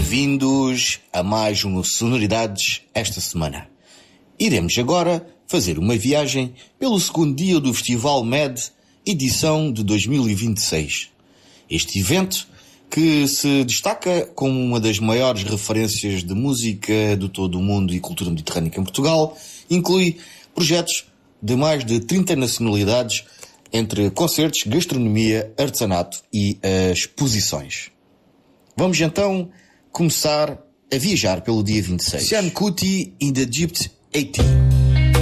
Bem-vindos a mais um Sonoridades esta semana. Iremos agora fazer uma viagem pelo segundo dia do Festival MED, edição de 2026. Este evento, que se destaca como uma das maiores referências de música de todo o mundo e cultura mediterrânica em Portugal, inclui projetos de mais de 30 nacionalidades, entre concertos, gastronomia, artesanato e exposições. Vamos então começar a viajar pelo dia 26. Sian Kuti in the Egypt 80.